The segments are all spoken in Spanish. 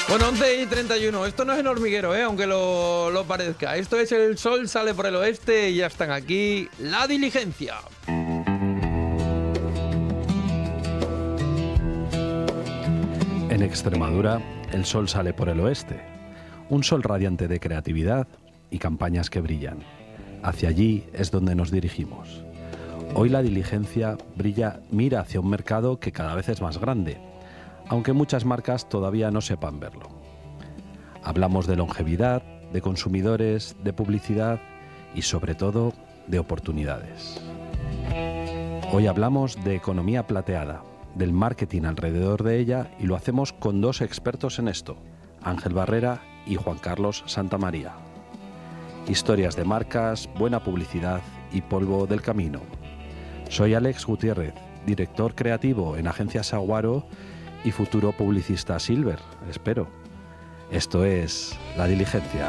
Bueno, 11:31. Esto no es El Hormiguero, aunque lo parezca. Esto es El Sol Sale por el Oeste y ya están aquí La Diligencia. En Extremadura, el sol sale por el oeste. Un sol radiante de creatividad y campañas que brillan. Hacia allí es donde nos dirigimos. Hoy La Diligencia mira hacia un mercado que cada vez es más grande, aunque muchas marcas todavía no sepan verlo. Hablamos de longevidad, de consumidores, de publicidad y sobre todo de oportunidades. Hoy hablamos de economía plateada, del marketing alrededor de ella, y lo hacemos con dos expertos en esto, Ángel Barrera y Juan Carlos Santamaría. Historias de marcas, buena publicidad y polvo del camino. Soy Alex Gutiérrez, director creativo en Agencia Saguaro y futuro publicista Silver, espero. Esto es La Diligencia.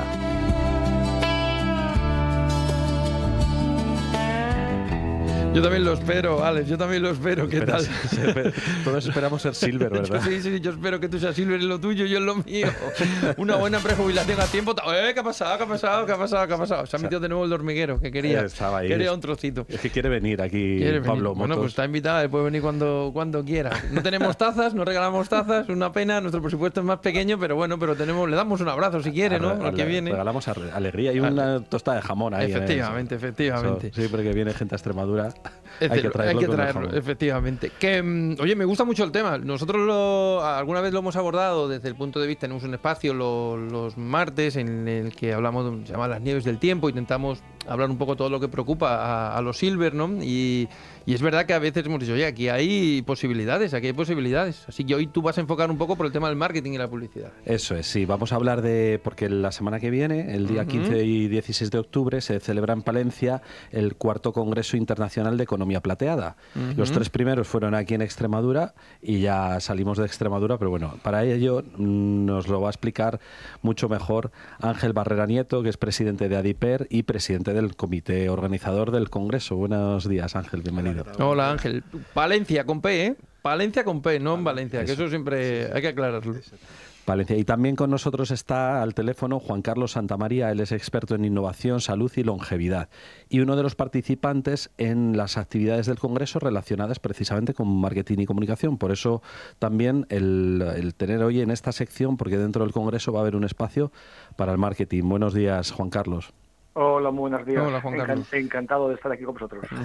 Yo también lo espero, Alex, yo también lo espero. ¿Qué tal? Todos esperamos ser Silver, ¿verdad? Sí, yo espero que tú seas Silver en lo tuyo y yo en lo mío. Una buena prejubilación a tiempo. ¿Qué ha pasado? Se ha metido de nuevo El Hormiguero, que quería. Estaba ahí. Quería un trocito. Es que quiere venir aquí Pablo Motos. Bueno, pues está invitado, él puede venir cuando quiera. No tenemos tazas, no regalamos tazas, una pena, nuestro presupuesto es más pequeño, pero bueno, le damos un abrazo si quiere, ¿no? Al que viene. Regalamos alegría y una tostada de jamón ahí. Efectivamente. Sí, porque viene gente a Extremadura. Hay que traerlo, efectivamente. Oye, me gusta mucho el tema. Nosotros alguna vez lo hemos abordado desde el punto de vista, tenemos un espacio los martes en el que hablamos, se llama Las Nieves del Tiempo, intentamos hablar un poco todo lo que preocupa a los Silver, ¿no? Y es verdad que a veces hemos dicho, oye, aquí hay posibilidades. Así que hoy tú vas a enfocar un poco por el tema del marketing y la publicidad. Eso es, sí. Vamos a hablar porque la semana que viene, el día 15 y 16 de octubre, se celebra en Palencia el cuarto Congreso Internacional de Economía Plateada. Los 3 primeros fueron aquí en Extremadura y ya salimos de Extremadura, pero bueno, para ello nos lo va a explicar mucho mejor Ángel Barrera Nieto, que es presidente de ADIPER y presidente del comité organizador del Congreso. Buenos días, Ángel, bienvenido. Hola, Ángel. Palencia con P, ¿eh? Palencia con P, no en Valencia, que eso siempre hay que aclararlo. Valencia. Y también con nosotros está al teléfono Juan Carlos Santamaría, él es experto en innovación, salud y longevidad y uno de los participantes en las actividades del Congreso relacionadas precisamente con marketing y comunicación. Por eso también el tener hoy en esta sección, porque dentro del Congreso va a haber un espacio para el marketing. Buenos días, Juan Carlos. Hola, muy buenos días. Hola, Juan Carlos. Encantado de estar aquí con vosotros.